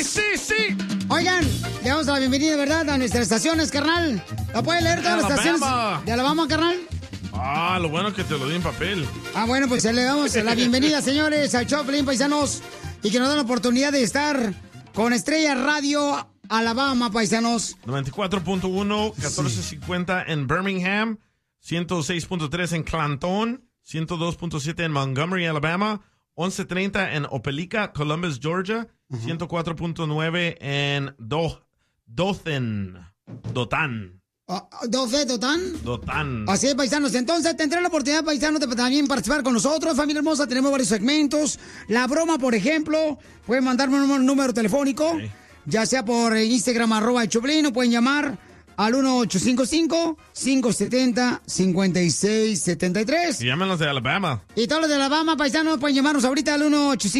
Sí. Oigan, le damos la bienvenida, ¿verdad? A nuestras estaciones, carnal. ¿La puede leer todas las estaciones de Alabama, carnal? Lo bueno que te lo di en papel. Bueno, pues le damos la bienvenida, señores, al Choplin, paisanos. Y que nos dan la oportunidad de estar con Estrella Radio Alabama, paisanos. 94.1, 1450 en Birmingham, 106.3 en Clanton, 102.7 en Montgomery, Alabama, 1130 en Opelika, Columbus, Georgia, 104.9 en Dothan. Dothan. Así es, paisanos. Entonces, tendrán la oportunidad, paisanos, de también participar con nosotros. Familia hermosa, tenemos varios segmentos. La broma, por ejemplo, pueden mandarme un número telefónico, ya sea por Instagram, @ el Choplin, o pueden llamar al 1-855-570-5673. Y llámenos de Alabama. Y todos los de Alabama, paisanos, pueden llamarnos ahorita al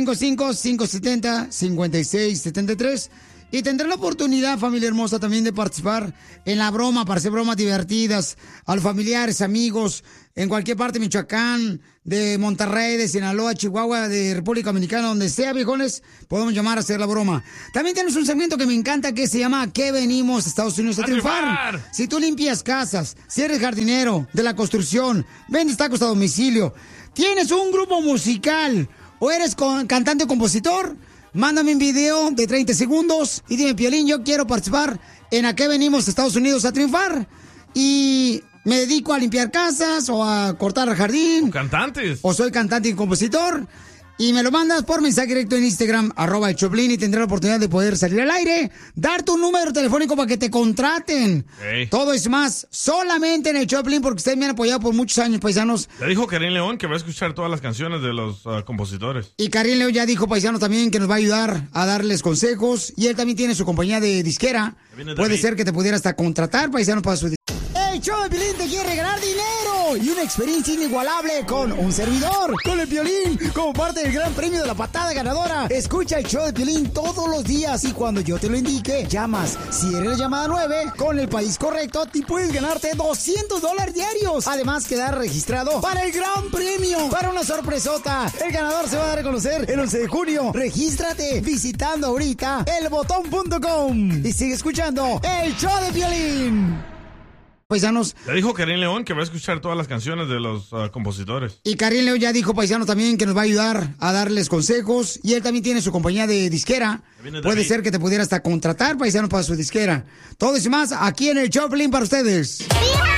1-855-570-5673. Y tendrán la oportunidad, familia hermosa, también de participar en la broma, para hacer bromas divertidas a los familiares, amigos, en cualquier parte de Michoacán, de Monterrey, de Sinaloa, Chihuahua, de República Dominicana, donde sea, viejones, podemos llamar a hacer la broma. También tenemos un segmento que me encanta que se llama ¿Qué venimos a Estados Unidos a triunfar? Si tú limpias casas, si eres jardinero de la construcción, vendes tacos a domicilio, tienes un grupo musical o eres cantante o compositor, mándame un video de 30 segundos y dime, Piolín, yo quiero participar en ¿A qué venimos a Estados Unidos a triunfar? Y me dedico a limpiar casas o a cortar el jardín. Cantantes. O soy cantante y compositor. Y me lo mandas por mensaje directo en Instagram, @el Choplin, y tendré la oportunidad de poder salir al aire, dar tu número telefónico para que te contraten. Todo es más, solamente en el Choplin, porque ustedes me han apoyado por muchos años, paisanos. Ya dijo Karim León que va a escuchar todas las canciones de los compositores. Y Karim León ya dijo, paisanos, también que nos va a ayudar a darles consejos. Y él también tiene su compañía de disquera. Puede ser que te pudiera hasta contratar, paisanos, para su disquera. El show de Piolín te quiere regalar dinero y una experiencia inigualable con un servidor, con el Piolín, como parte del gran premio de la patada ganadora. Escucha el show de Piolín todos los días y cuando yo te lo indique, llamas. Si eres la llamada 9, con el país correcto, te puedes ganarte $200 diarios. Además, quedar registrado para el gran premio, para una sorpresota. El ganador se va a dar a conocer el 11 de junio. Regístrate visitando ahorita elbotón.com y sigue escuchando el show de Piolín. Paisanos. Ya dijo Karim León que va a escuchar todas las canciones de los compositores. Y Karim León ya dijo, paisanos, también que nos va a ayudar a darles consejos. Y él también tiene su compañía de disquera. Puede ser que te pudiera hasta contratar, paisanos, para su disquera. Todo eso y más aquí en el Choplin para ustedes.